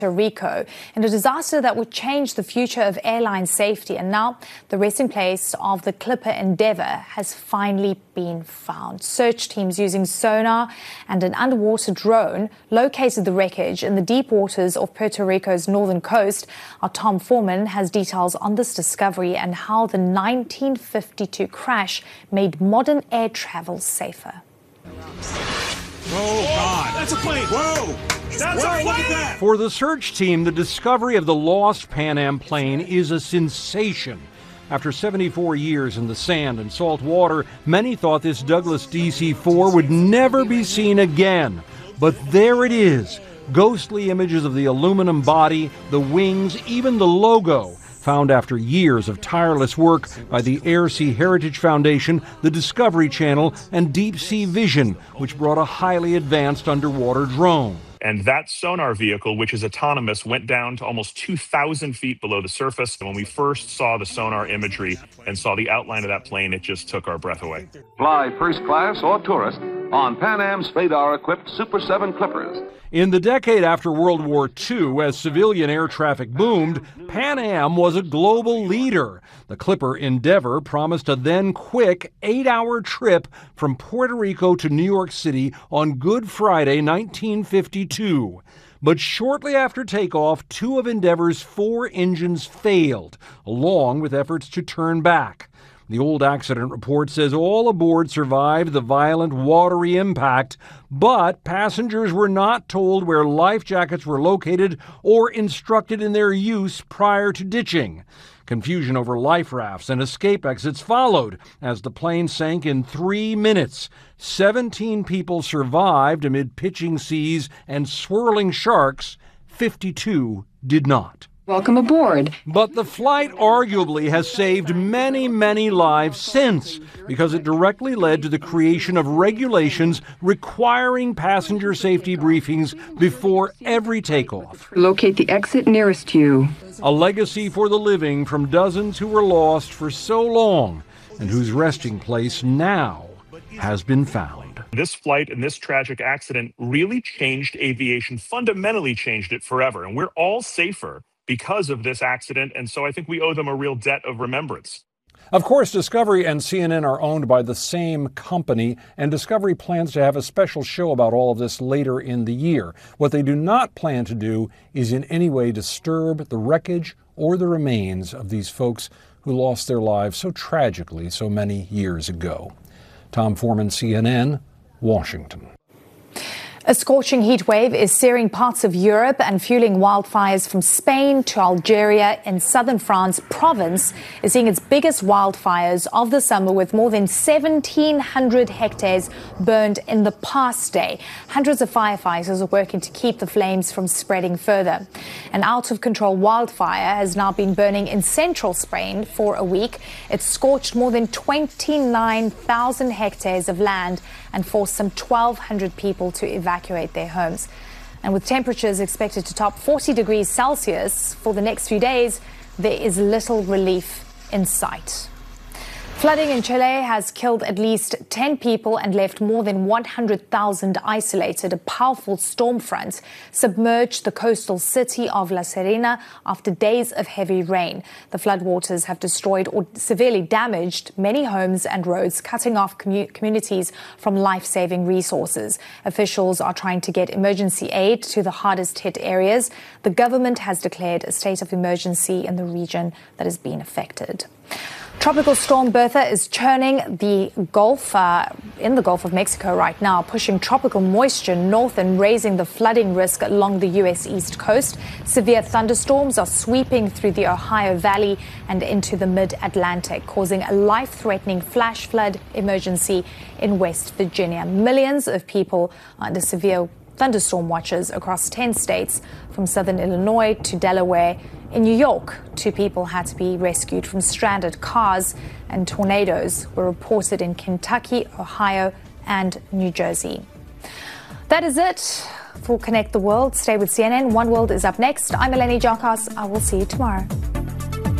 Rico in a disaster that would change the future of airline safety. And now the resting place of the Clipper Endeavour has finally been found. Search teams using sonar and an underwater drone located the wreckage in the deep waters of Puerto Rico's northern coast. Our Tom Foreman has details on this discovery and how the 1952 crash made modern air travel safer. Oh, God. That's a plane. Whoa. That's a plane. Look at that. For the search team, the discovery of the lost Pan Am plane is a sensation. After 74 years in the sand and salt water, many thought this Douglas DC-4 would never be seen again. But there it is. Ghostly images of the aluminum body, the wings, even the logo. Found after years of tireless work by the Air Sea Heritage Foundation, the Discovery Channel, and Deep Sea Vision, which brought a highly advanced underwater drone. And that sonar vehicle, which is autonomous, went down to almost 2,000 feet below the surface. And when we first saw the sonar imagery and saw the outline of that plane, it just took our breath away. Fly first class or tourist on Pan Am's Fadar-equipped Super 7 Clippers. In the decade after World War II, as civilian air traffic boomed, Pan Am was a global leader. The Clipper Endeavour promised a then quick 8-hour trip from Puerto Rico to New York City on Good Friday, 1952. But shortly after takeoff, 2 of Endeavour's 4 engines failed, along with efforts to turn back. The old accident report says all aboard survived the violent watery impact, but passengers were not told where life jackets were located or instructed in their use prior to ditching. Confusion over life rafts and escape exits followed as the plane sank in 3 minutes. 17 people survived amid pitching seas and swirling sharks. 52 did not. Welcome aboard. But the flight arguably has saved many, many lives since, because it directly led to the creation of regulations requiring passenger safety briefings before every takeoff. Locate the exit nearest you. A legacy for the living from dozens who were lost for so long and whose resting place now has been found. This flight and this tragic accident really changed aviation, fundamentally changed it forever. And we're all safer because of this accident, and so I think we owe them a real debt of remembrance. Of course, Discovery and CNN are owned by the same company, and Discovery plans to have a special show about all of this later in the year. What they do not plan to do is in any way disturb the wreckage or the remains of these folks who lost their lives so tragically so many years ago. Tom Foreman, CNN, Washington. A scorching heat wave is searing parts of Europe and fueling wildfires from Spain to Algeria. In southern France, Provence is seeing its biggest wildfires of the summer, with more than 1,700 hectares burned in the past day. Hundreds of firefighters are working to keep the flames from spreading further. An out-of-control wildfire has now been burning in central Spain for a week. It scorched more than 29,000 hectares of land and forced some 1,200 people to evacuate their homes. And with temperatures expected to top 40 degrees Celsius for the next few days, there is little relief in sight. Flooding in Chile has killed at least 10 people and left more than 100,000 isolated. A powerful storm front submerged the coastal city of La Serena after days of heavy rain. The floodwaters have destroyed or severely damaged many homes and roads, cutting off communities from life-saving resources. Officials are trying to get emergency aid to the hardest-hit areas. The government has declared a state of emergency in the region that has been affected. Tropical storm Bertha is churning the Gulf, in the Gulf of Mexico right now, pushing tropical moisture north and raising the flooding risk along the U.S. East Coast. Severe thunderstorms are sweeping through the Ohio Valley and into the mid-Atlantic, causing a life-threatening flash flood emergency in West Virginia. Millions of people are under severe thunderstorm watches across 10 states, from southern Illinois to Delaware. In New York, 2 people had to be rescued from stranded cars, and tornadoes were reported in Kentucky, Ohio, and New Jersey. That is it for Connect the World. Stay with CNN. One World is up next. I'm Eleni Giakas. I will see you tomorrow.